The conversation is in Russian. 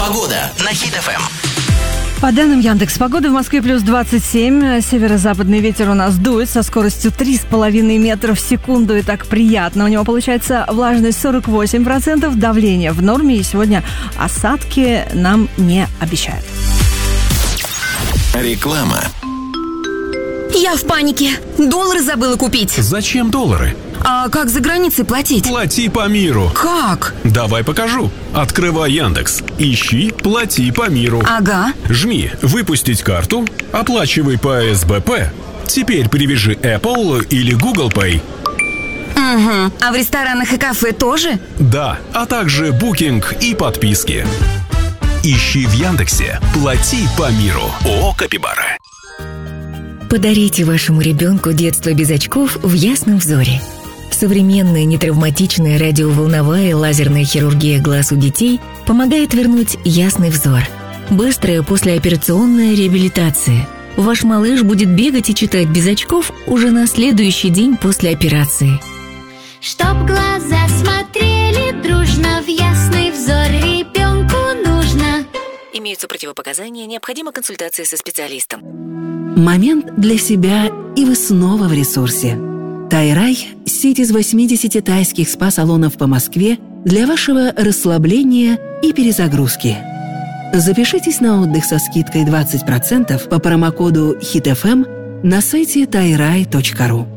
Погода на Хит ФМ. По данным Яндекс.Погоды, в Москве плюс 27. Северо-западный ветер у нас дует со скоростью 3,5 метра в секунду. И так приятно. У него получается влажность 48%, давление в норме. И сегодня осадки нам не обещают. Реклама. Я в панике. Доллары забыла купить. Зачем доллары? А как за границей платить? Плати по миру. Как? Давай покажу. Открывай Яндекс. Ищи «Плати по миру». Ага. Жми «Выпустить карту», оплачивай по СБП. Теперь привяжи Apple или Google Pay. Угу. А в ресторанах и кафе тоже? Да, а также букинг и подписки. Ищи в Яндексе «Плати по миру». ООО «Капибара». Подарите вашему ребенку детство без очков в ясном взоре. Современная нетравматичная радиоволновая лазерная хирургия глаз у детей помогает вернуть ясный взор. Быстрая послеоперационная реабилитация. Ваш малыш будет бегать и читать без очков уже на следующий день после операции. Чтоб глаза смотрели дружно, в ясный взор ребенку нужно. Имеются противопоказания, необходима консультация со специалистом. Момент для себя, и вы снова в ресурсе. Тайрай – сеть из 80 тайских спа-салонов по Москве для вашего расслабления и перезагрузки. Запишитесь на отдых со скидкой 20% по промокоду HITFM на сайте thairai.ru.